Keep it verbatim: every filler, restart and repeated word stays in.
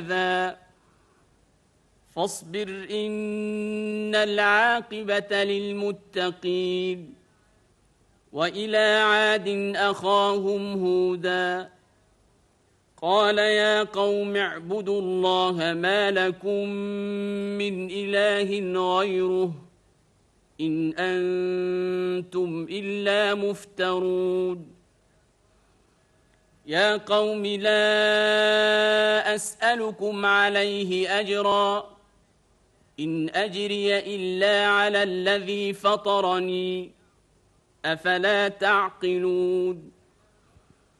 ذا فاصبر إن العاقبة للمتقين. وإلى عاد أخاهم هودا قال يا قوم اعبدوا الله ما لكم من إله غيره إن أنتم إلا مفترون. يا قوم لا أسألكم عليه أجرا إن أجري إلا على الذي فطرني أفلا تعقلون.